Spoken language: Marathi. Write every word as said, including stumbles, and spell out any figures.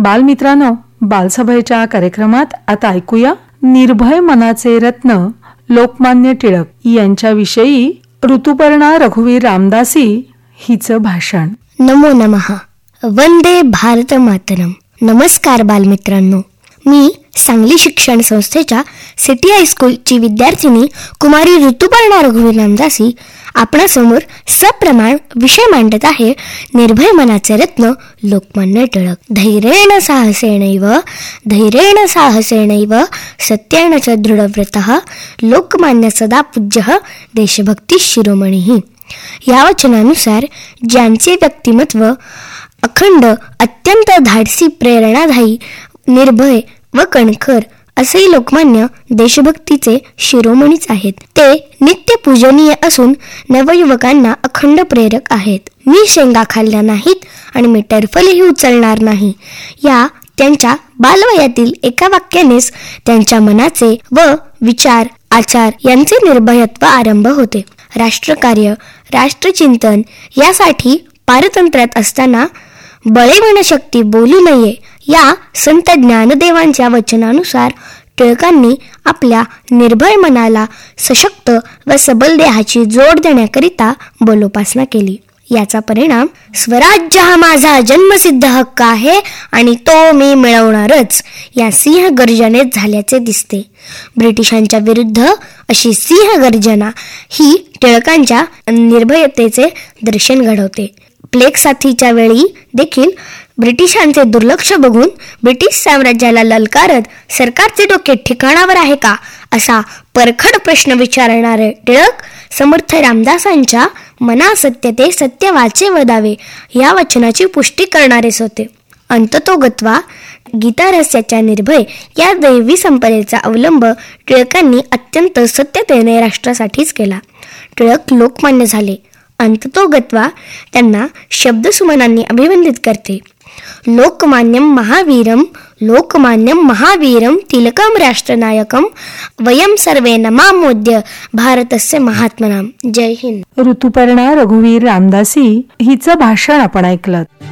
बालमित्रांनो, बालसभेच्या कार्यक्रमात आता ऐकूया निर्भय मनाचे रत्न लोकमान्य टिळक यांच्याविषयी ऋतुपर्णा रघुवीर रामदासी हिचं भाषण. नमो नमः. वंदे भारत मातरम. नमस्कार बालमित्रांनो, मी सांगली शिक्षण संस्थेच्या सिटी हायस्कूलची विद्यार्थिनी कुमारी ऋतुपर्णा रघुवीर रामदासी आपणासमोर सप्रमाण विषय मांडत आहे. निर्भय मनाचे रत्न लोकमान्य टिळक. धैर्येण साहसेनैव धैर्येण साहसेनैव सत्येन च दृढव्रतः लोकमान्य सदा पूज्यः देशभक्ती शिरोमणीः. या वचनानुसार ज्यांचे व्यक्तिमत्व अखंड, अत्यंत धाडसी, प्रेरणादायी, निर्भय व कणखर असे लोकमान्य देशभक्तीचे शिरोमणीच आहेत. ते नित्य पूजनीय असून नवयुवकांना अखंड प्रेरक आहेत. मी शेंगा खाल्ल्या नाहीत आणि मी टरफलही उचलणार नाही, या त्यांच्या बालवयातील एका वाक्यानेच त्यांच्या मनाचे व विचार, आचार यांचे निर्भयत्व आरंभ होते. राष्ट्रकार्य, राष्ट्रचिंतन यासाठी पारतंत्र्यात असताना बळे मनशक्ती बोलू नये या संत ज्ञानदेवांच्या वचनानुसार टिळकांनी आपल्या निर्भय मनाला सशक्त व सबल देहाची जोड देण्याकरिता बलोपासना केली. याचा परिणाम स्वराज्य हा माझा जन्मसिद्ध हक्क आहे आणि तो मी मिळवणारच या सिंह गर्जनेत झाल्याचे दिसते. ब्रिटिशांच्या विरुद्ध अशी सिंह गर्जना ही टिळकांच्या निर्भयतेचे दर्शन घडवते. प्लेग साथीच्या वेळी देखील ब्रिटिशांचे दुर्लक्ष बघून ब्रिटिश साम्राज्याला ललकारत सरकारचे डोके ठिकाणावर आहे का असा परखड प्रश्न विचारणारे टिळक समर्थ रामदासांच्या मना सत्य ते सत्य वाचे वदावे या वचनाची पुष्टी करणारेच होते. अंततोगत्वा गीतारहस्याच्या निर्भय या दैवी संपदेचा अवलंब टिळकांनी अत्यंत सत्यतेने राष्ट्रासाठीच केला. टिळक लोकमान्य झाले. अंततोगत्वा त्यांना शब्दसुमनांनी अभिवंदित करते. लोकमान्यम महावीरम लोकमान्यम महावीरम तिलकम राष्ट्रनायकम वयम सर्वे नमामोद्य भारतस्य महात्मनाम. जय हिंद. ऋतुपर्णा रघुवीर रामदासी हिचं भाषण आपण ऐकलं.